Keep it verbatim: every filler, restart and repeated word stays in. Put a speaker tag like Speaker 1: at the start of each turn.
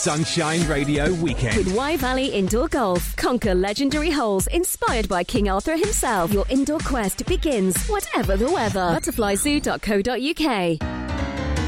Speaker 1: Sunshine Radio Weekend.
Speaker 2: With Y Valley Indoor Golf. Conquer legendary holes inspired by King Arthur himself. Your indoor quest begins, whatever the weather. butterfly zoo dot co dot uk.